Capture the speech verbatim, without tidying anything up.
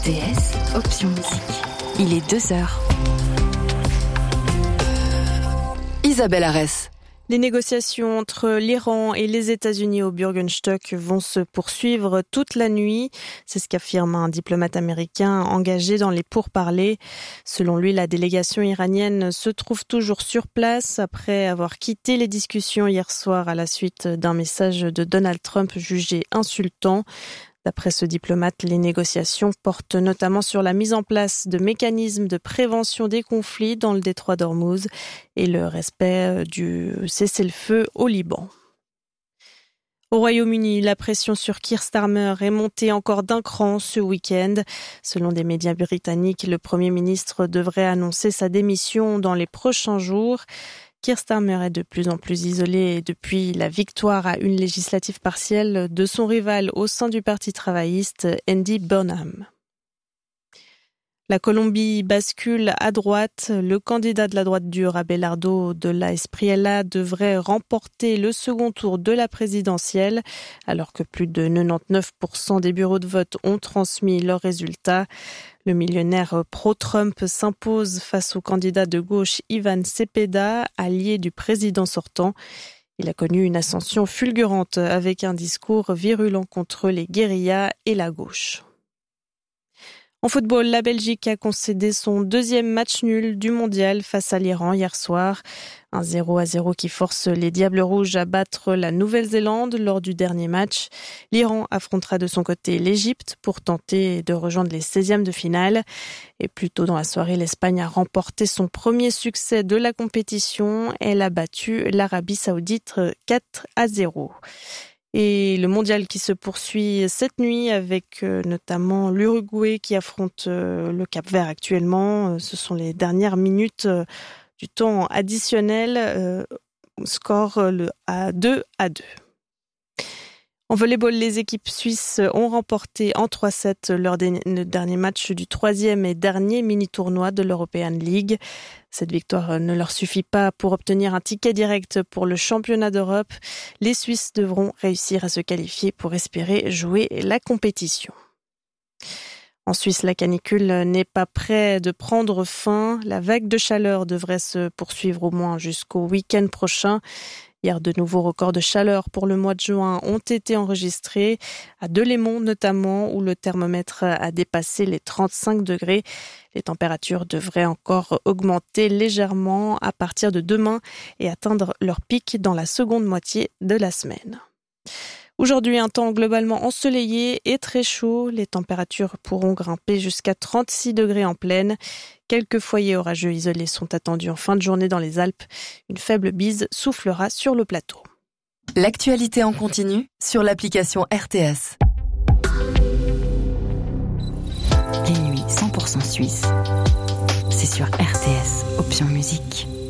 R T S, option musique. Il est deux heures. Isabelle Arès. Les négociations entre l'Iran et les États-Unis au Bürgenstock vont se poursuivre toute la nuit. C'est ce qu'affirme un diplomate américain engagé dans les pourparlers. Selon lui, la délégation iranienne se trouve toujours sur place après avoir quitté les discussions hier soir à la suite d'un message de Donald Trump jugé insultant. D'après ce diplomate, les négociations portent notamment sur la mise en place de mécanismes de prévention des conflits dans le détroit d'Ormuz et le respect du cessez-le-feu au Liban. Au Royaume-Uni, la pression sur Keir Starmer est montée encore d'un cran ce week-end. Selon des médias britanniques, le Premier ministre devrait annoncer sa démission dans les prochains jours. Keir Starmer est de plus en plus isolé depuis la victoire à une législative partielle de son rival au sein du Parti travailliste, Andy Burnham. La Colombie bascule à droite. Le candidat de la droite dure, Abelardo de la Espriella, devrait remporter le second tour de la présidentielle, alors que plus de quatre-vingt-dix-neuf pour cent des bureaux de vote ont transmis leurs résultats. Le millionnaire pro-Trump s'impose face au candidat de gauche Ivan Cepeda, allié du président sortant. Il a connu une ascension fulgurante avec un discours virulent contre les guérillas et la gauche. En football, la Belgique a concédé son deuxième match nul du mondial face à l'Iran hier soir. Un zéro à zéro qui force les Diables Rouges à battre la Nouvelle-Zélande lors du dernier match. L'Iran affrontera de son côté l'Égypte pour tenter de rejoindre les seizièmes de finale. Et plus tôt dans la soirée, l'Espagne a remporté son premier succès de la compétition. Elle a battu l'Arabie Saoudite quatre à zéro. Et le mondial qui se poursuit cette nuit avec euh, notamment l'Uruguay qui affronte euh, le Cap-Vert actuellement. Ce sont les dernières minutes euh, du temps additionnel. Euh, score euh, le, à deux à deux. En volleyball, les équipes suisses ont remporté en trois sept leur le dernier match du troisième et dernier mini-tournoi de l'European League. Cette victoire ne leur suffit pas pour obtenir un ticket direct pour le championnat d'Europe. Les Suisses devront réussir à se qualifier pour espérer jouer la compétition. En Suisse, la canicule n'est pas près de prendre fin. La vague de chaleur devrait se poursuivre au moins jusqu'au week-end prochain. Hier, de nouveaux records de chaleur pour le mois de juin ont été enregistrés, à Delémont notamment, où le thermomètre a dépassé les trente-cinq degrés. Les températures devraient encore augmenter légèrement à partir de demain et atteindre leur pic dans la seconde moitié de la semaine. Aujourd'hui, un temps globalement ensoleillé et très chaud. Les températures pourront grimper jusqu'à trente-six degrés en plaine. Quelques foyers orageux isolés sont attendus en fin de journée dans les Alpes. Une faible bise soufflera sur le plateau. L'actualité en continu sur l'application R T S. Les nuits cent pour cent suisses. C'est sur R T S, option musique.